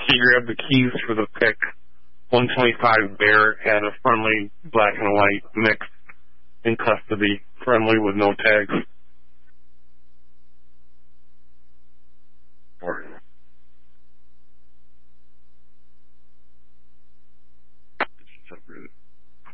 She grabbed the keys for the pick. 125 Bear had a friendly black and white mix in custody, friendly with no tags.